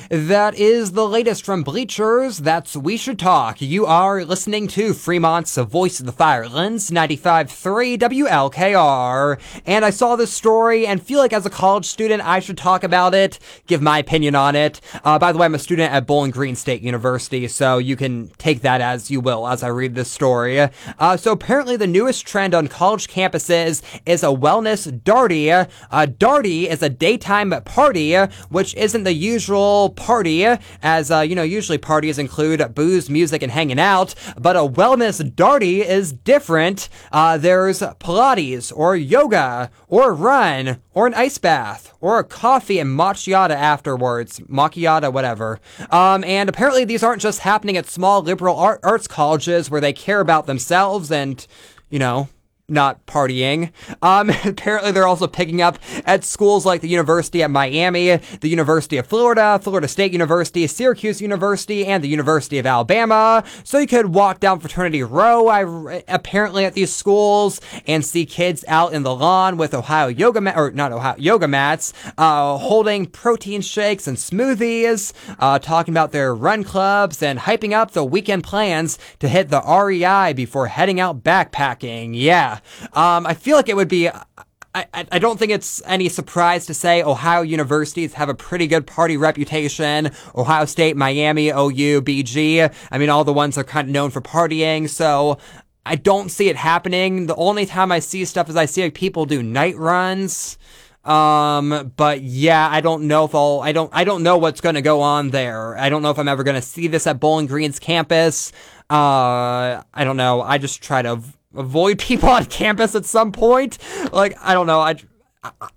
That is the latest from Bleachers. That's We Should Talk. You are listening to Fremont's Voice of the Firelands, 95.3 WLKR. And I saw this story and feel like as a college student, I should talk about it, give my opinion on it. By the way, I'm a student at Bowling Green State University, so you can take that as you will as I read this story. So apparently the newest trend on college campuses is a wellness darty. Darty is a daytime party, which isn't the usual party, as, usually parties include booze, music, and hanging out, but a wellness darty is different. There's Pilates, or yoga, or a run, or an ice bath, or a coffee and macchiato afterwards. Macchiato, whatever. And apparently these aren't just happening at small liberal arts colleges where they care about themselves and, not partying. Apparently they're also picking up at schools like the University of Miami, the University of Florida, Florida State University, Syracuse University, and the University of Alabama. So you could walk down Fraternity Row, apparently at these schools, and see kids out in the lawn with yoga mats, holding protein shakes and smoothies, talking about their run clubs, and hyping up the weekend plans to hit the REI before heading out backpacking. Yeah. I feel like it would be, I don't think it's any surprise to say Ohio universities have a pretty good party reputation. Ohio State, Miami, OU, BG. I mean, all the ones are kind of known for partying, so I don't see it happening. The only time I see stuff is I see people do night runs. But yeah, I don't know if I don't know what's going to go on there. I don't know if I'm ever going to see this at Bowling Green's campus. I don't know. I just try to avoid people on campus at some point. Like, I don't know.